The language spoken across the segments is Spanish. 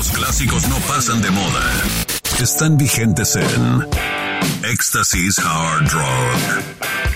los clásicos no pasan de moda. Están vigentes en Éxtasis Hard Rock.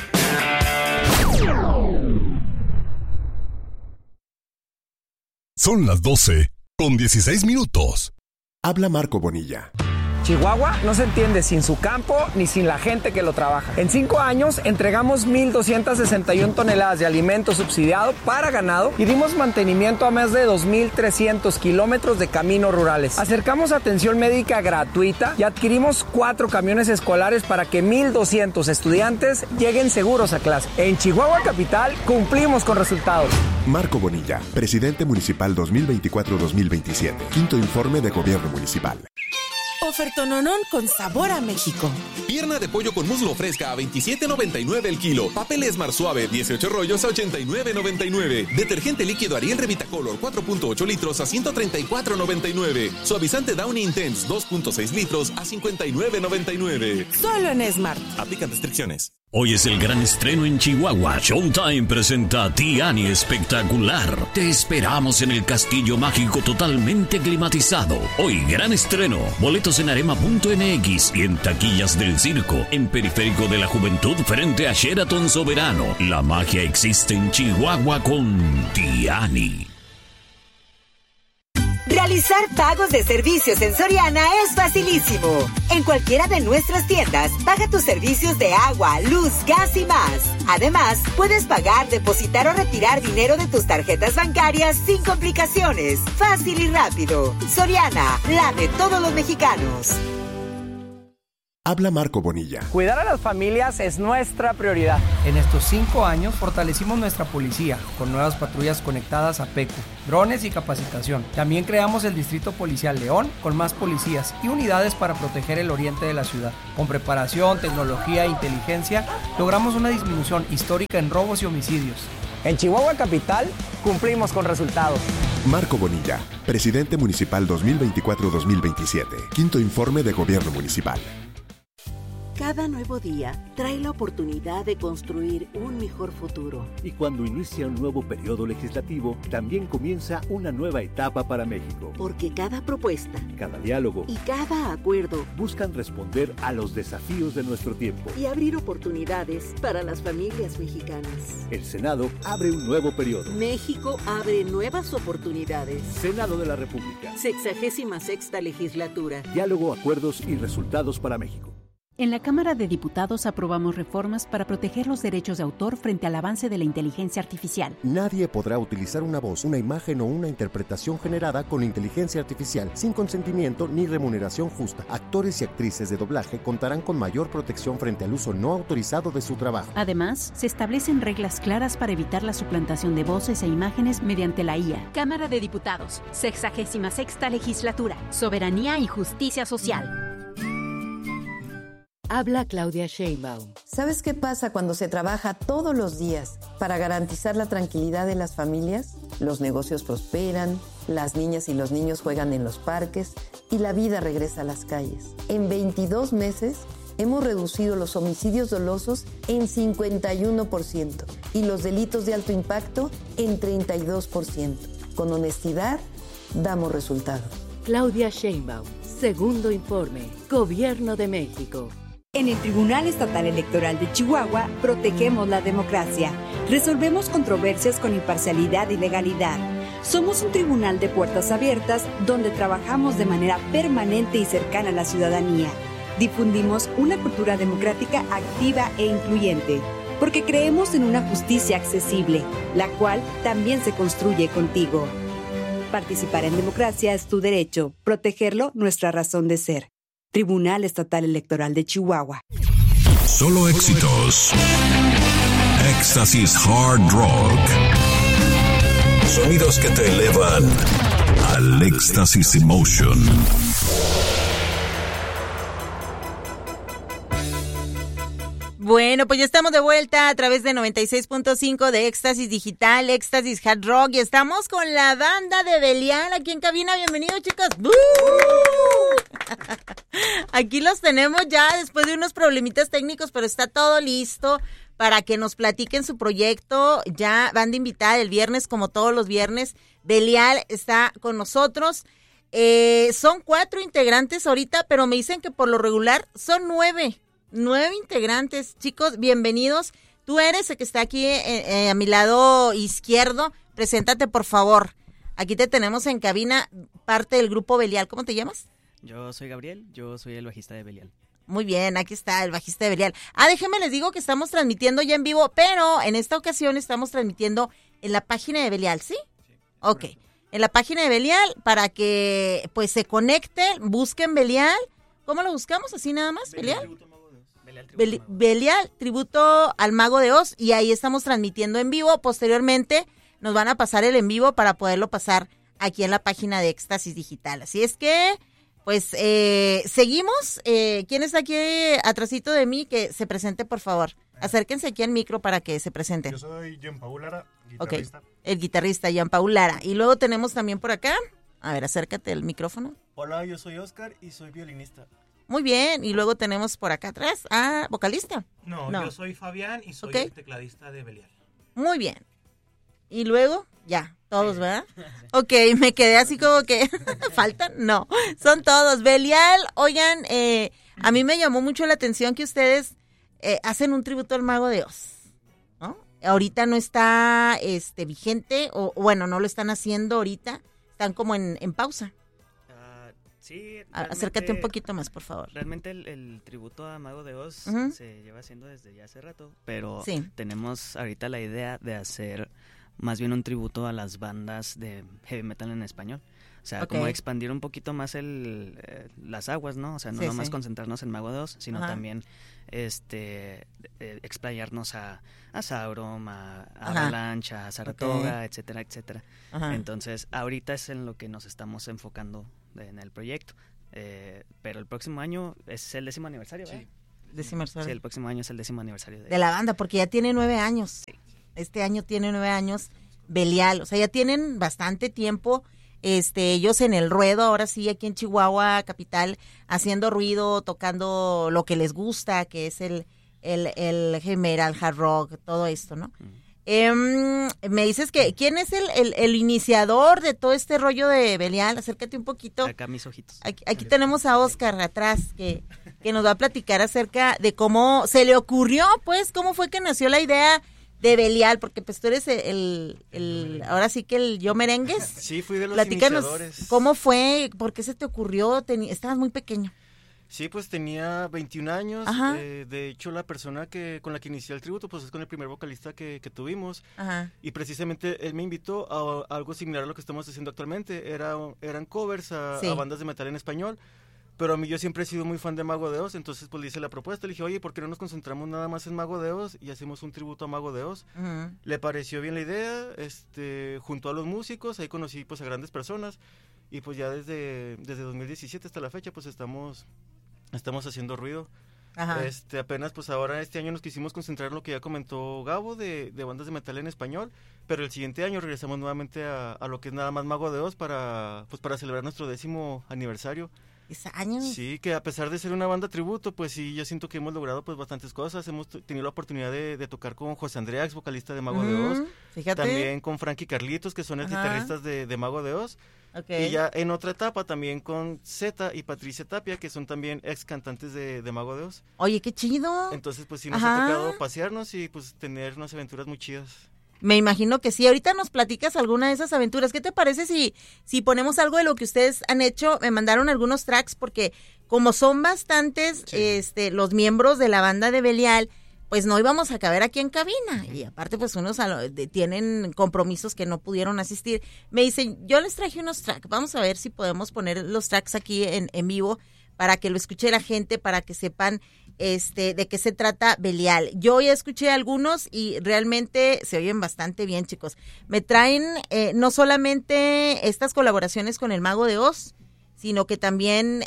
Son las 12:16. Habla Marco Bonilla. Chihuahua no se entiende sin su campo ni sin la gente que lo trabaja. En 5 años entregamos 1,261 toneladas de alimento subsidiado para ganado y dimos mantenimiento a más de 2,300 kilómetros de caminos rurales. Acercamos atención médica gratuita y adquirimos 4 camiones escolares para que 1,200 estudiantes lleguen seguros a clase. En Chihuahua Capital cumplimos con resultados. Marco Bonilla, presidente municipal 2024-2027. Quinto informe de gobierno municipal. Ofertononón con sabor a México. Pierna de pollo con muslo fresca a $27.99 el kilo. Papel Esmar suave 18 rollos a $89.99. Detergente líquido Ariel Revitacolor 4.8 litros a $134.99. Suavizante Downy Intense 2.6 litros a $59.99. Solo en Smart. Aplican restricciones. Hoy es el gran estreno en Chihuahua. Showtime presenta Tiani Espectacular. Te esperamos en el Castillo Mágico totalmente climatizado. Hoy gran estreno. Boletos en arema.mx y en taquillas del circo. En Periférico de la Juventud frente a Sheraton Soberano. La magia existe en Chihuahua con Tiani. Realizar pagos de servicios en Soriana es facilísimo. En cualquiera de nuestras tiendas, paga tus servicios de agua, luz, gas y más. Además, puedes pagar, depositar o retirar dinero de tus tarjetas bancarias sin complicaciones. Fácil y rápido. Soriana, la de todos los mexicanos. Habla Marco Bonilla. Cuidar a las familias es nuestra prioridad. En estos 5 años fortalecimos nuestra policía con nuevas patrullas conectadas a PECU, drones y capacitación. También creamos el Distrito Policial León con más policías y unidades para proteger el oriente de la ciudad. Con preparación, tecnología e inteligencia, logramos una disminución histórica en robos y homicidios. En Chihuahua Capital cumplimos con resultados. Marco Bonilla, presidente municipal 2024-2027. Quinto informe de gobierno municipal. Cada nuevo día trae la oportunidad de construir un mejor futuro. Y cuando inicia un nuevo periodo legislativo, también comienza una nueva etapa para México. Porque cada propuesta, cada diálogo y cada acuerdo buscan responder a los desafíos de nuestro tiempo y abrir oportunidades para las familias mexicanas. El Senado abre un nuevo periodo. México abre nuevas oportunidades. Senado de la República. 66ª legislatura. Diálogo, acuerdos y resultados para México. En la Cámara de Diputados aprobamos reformas para proteger los derechos de autor frente al avance de la inteligencia artificial. Nadie podrá utilizar una voz, una imagen o una interpretación generada con inteligencia artificial sin consentimiento ni remuneración justa. Actores y actrices de doblaje contarán con mayor protección frente al uso no autorizado de su trabajo. Además, se establecen reglas claras para evitar la suplantación de voces e imágenes mediante la IA. Cámara de Diputados, 66ª legislatura, soberanía y justicia social. Habla Claudia Sheinbaum. ¿Sabes qué pasa cuando se trabaja todos los días para garantizar la tranquilidad de las familias? Los negocios prosperan, las niñas y los niños juegan en los parques y la vida regresa a las calles. En 22 meses hemos reducido los homicidios dolosos en 51% y los delitos de alto impacto en 32%. Con honestidad, damos resultados. Claudia Sheinbaum, segundo informe, Gobierno de México. En el Tribunal Estatal Electoral de Chihuahua protegemos la democracia, resolvemos controversias con imparcialidad y legalidad. Somos un tribunal de puertas abiertas donde trabajamos de manera permanente y cercana a la ciudadanía. Difundimos una cultura democrática activa e incluyente, porque creemos en una justicia accesible, la cual también se construye contigo. Participar en democracia es tu derecho, protegerlo nuestra razón de ser. Tribunal Estatal Electoral de Chihuahua. Solo éxitos. Éxtasis Hard Rock. Sonidos que te elevan al éxtasis emotion. Bueno, pues ya estamos de vuelta a través de 96.5 de Éxtasis Digital, Éxtasis Hard Rock, y estamos con la banda de Belial aquí en cabina. Bienvenidos, chicos. Aquí los tenemos ya después de unos problemitas técnicos, pero está todo listo para que nos platiquen su proyecto. Ya banda invitada el viernes, como todos los viernes. Belial está con nosotros. Son 4 integrantes ahorita, pero me dicen que por lo regular son 9 integrantes. Chicos, bienvenidos. Tú eres el que está aquí a mi lado izquierdo. Preséntate, por favor. Aquí te tenemos en cabina, parte del grupo Belial. ¿Cómo te llamas? Yo soy Gabriel, yo soy el bajista de Belial. Muy bien, aquí está el bajista de Belial. Déjenme les digo que estamos transmitiendo ya en vivo, pero en esta ocasión estamos transmitiendo en la página de Belial, ¿sí? Ok, en la página de Belial para que pues se conecten, busquen Belial. ¿Cómo lo buscamos? ¿Así nada más? ¿Belial? Belial, tributo al Mago de Oz, y ahí estamos transmitiendo en vivo. Posteriormente nos van a pasar el en vivo para poderlo pasar aquí en la página de Éxtasis Digital. Así es que, pues, seguimos. ¿Quién está aquí atrásito de mí? Que se presente, por favor. Acérquense aquí al micro para que se presenten. Yo soy Jean-Paul Lara, guitarrista. Ok, el guitarrista Jean-Paul Lara. Y luego tenemos también por acá, a ver, acércate el micrófono. Hola, yo soy Oscar y soy violinista. Muy bien, y luego tenemos por acá atrás, vocalista. No, yo soy Fabián y soy el tecladista de Belial. Muy bien. Y luego, ya, todos, ¿verdad? Ok, me quedé así como que, ¿faltan? No, son todos. Belial, oigan, a mí me llamó mucho la atención que ustedes hacen un tributo al Mago de Oz, ¿no? Ahorita no está vigente, o bueno, no lo están haciendo ahorita, están como en pausa. Sí, acércate un poquito más, por favor. Realmente el tributo a Mago de Oz se lleva haciendo desde ya hace rato, pero tenemos ahorita la idea de hacer más bien un tributo a las bandas de heavy metal en español. O sea, como expandir un poquito más las aguas, ¿no? O sea, no nomás concentrarnos en Mago de Oz, sino también explayarnos a Sauron, a Avalanche, a Saratoga, etcétera, etcétera. Entonces, ahorita es en lo que nos estamos enfocando en el proyecto. Pero el próximo año es el 10º aniversario, ¿verdad? Sí, 10º aniversario. Sí, el próximo año es el 10º aniversario de la banda, porque ya tiene 9 años. Sí. Este año tiene 9 años Belial. O sea, ya tienen bastante tiempo ellos en el ruedo, ahora sí, aquí en Chihuahua capital, haciendo ruido, tocando lo que les gusta, que es el heavy metal, hard rock, todo esto, ¿no? Me dices que, ¿quién es el iniciador de todo este rollo de Belial? Acércate un poquito. Acá mis ojitos. Aquí tenemos a Oscar atrás, que nos va a platicar acerca de cómo se le ocurrió, pues, cómo fue que nació la idea de Belial, porque pues tú eres ahora sí que el yo merengues. Sí, fui de los iniciadores. ¿Cómo fue? ¿Por qué se te ocurrió? Estabas muy pequeño. Sí, pues tenía 21 años. De hecho, la persona con la que inicié el tributo, pues es con el primer vocalista que tuvimos. Y precisamente él me invitó a algo similar a lo que estamos haciendo actualmente. Eran covers a bandas de metal en español. Pero a mí yo siempre he sido muy fan de Mago de Oz, entonces pues le hice la propuesta, le dije, oye, ¿por qué no nos concentramos nada más en Mago de Oz y hacemos un tributo a Mago de Oz? Le pareció bien la idea, junto a los músicos, ahí conocí pues a grandes personas, y pues ya desde 2017 hasta la fecha pues estamos haciendo ruido. Apenas pues ahora este año nos quisimos concentrar en lo que ya comentó Gabo de bandas de metal en español, pero el siguiente año regresamos nuevamente a lo que es nada más Mago de Oz para celebrar nuestro 10º aniversario. Años. Sí, que a pesar de ser una banda tributo, pues sí, yo siento que hemos logrado pues bastantes cosas. Hemos tenido la oportunidad de tocar con José Andrea, ex vocalista de Mago de Oz. Fíjate. También con Frankie Carlitos, que son guitarristas de Mago de Oz. Y ya en otra etapa también con Zeta y Patricia Tapia, que son también ex cantantes de Mago de Oz. Oye, qué chido. Entonces pues sí nos ha tocado pasearnos y pues tener unas aventuras muy chidas. Me imagino que sí. Ahorita nos platicas alguna de esas aventuras. ¿Qué te parece si ponemos algo de lo que ustedes han hecho? Me mandaron algunos tracks porque como son bastantes los miembros de la banda de Belial, pues no íbamos a caber aquí en cabina. Y aparte pues unos tienen compromisos que no pudieron asistir. Me dicen, yo les traje unos tracks. Vamos a ver si podemos poner los tracks aquí en vivo para que lo escuche la gente, para que sepan de qué se trata Belial. Yo ya escuché algunos y realmente se oyen bastante bien, chicos. Me traen no solamente estas colaboraciones con el Mago de Oz, sino que también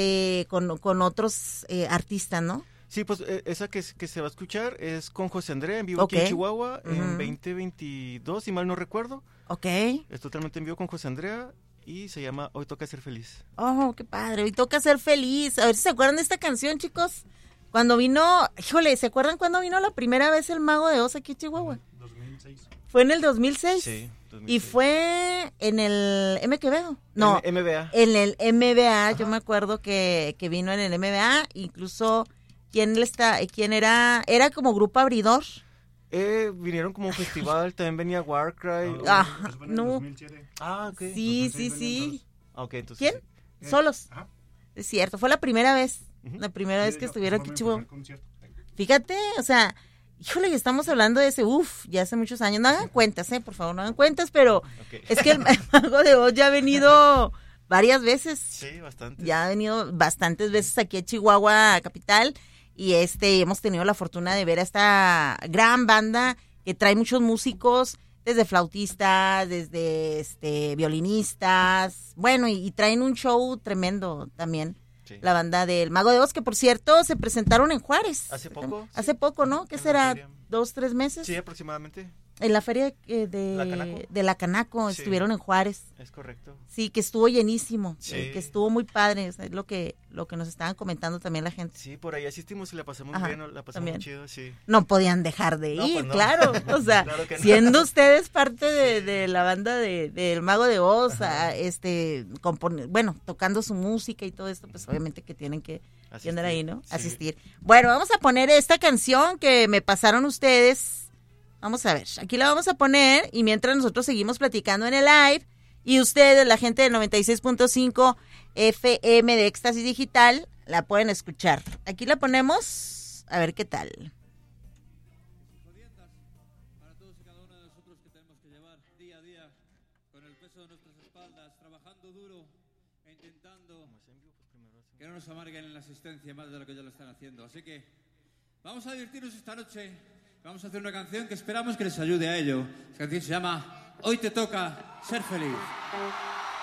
con otros artistas, ¿no? Sí, pues esa que se va a escuchar es con José Andrea en vivo aquí en Chihuahua en 2022, si mal no recuerdo. Es totalmente en vivo con José Andrea. Y se llama Hoy Toca Ser Feliz. Oh, qué padre, Hoy Toca Ser Feliz. A ver si se acuerdan de esta canción, chicos. Cuando vino, híjole, ¿se acuerdan cuando vino la primera vez el Mago de Oz aquí en Chihuahua? ¿Fue en el 2006? Sí, 2006. ¿Y fue en el MQB? No, MBA. En el MBA, yo me acuerdo que vino en el MBA, incluso, ¿quién era? Era como grupo abridor. Vinieron como un festival, también venía Warcry. No. Ok. Sí. Okay, entonces, ¿quién? sí. Solos. Es cierto, fue la primera vez. La primera vez que estuvieron aquí, Chihuahua. Fíjate, o sea, híjole, estamos hablando de ese, ya hace muchos años. No hagan cuentas, por favor, no hagan cuentas, pero es que el Mago de Oz ya ha venido varias veces. Sí, bastante. Ya ha venido bastantes veces aquí a Chihuahua capital y hemos tenido la fortuna de ver a esta gran banda que trae muchos músicos, desde flautistas, desde violinistas, bueno, y traen un show tremendo también. Sí. La banda del Mago de Oz, que por cierto se presentaron en Juárez. ¿Hace poco? Hace poco, ¿no? ¿Qué será? 2-3 meses. Sí, aproximadamente. En la feria de la Canaco sí. Estuvieron en Juárez. Es correcto. Sí, que estuvo llenísimo, sí. Que estuvo muy padre, o sea, es lo que nos estaban comentando también la gente. Sí, por ahí asistimos y la pasamos bien, la pasamos también. Muy chido, sí. No podían dejar de ir, pues no. Claro, o sea, claro siendo ustedes parte de la banda del Mago de Oz, tocando su música y todo esto, pues obviamente que tienen que andar ahí, ¿no? Sí. Asistir. Bueno, vamos a poner esta canción que me pasaron ustedes. Vamos a ver, aquí la vamos a poner y mientras nosotros seguimos platicando en el live y ustedes, la gente del 96.5 FM de Éxtasis Digital, la pueden escuchar. Aquí la ponemos, a ver qué tal. Para todos y cada uno de nosotros que tenemos que llevar día a día con el peso de nuestras espaldas, trabajando duro e intentando que no nos amarguen en la asistencia más de lo que ya lo están haciendo. Así que vamos a divertirnos esta noche. Vamos a hacer una canción que esperamos que les ayude a ello. Esta canción se llama Hoy te toca ser feliz.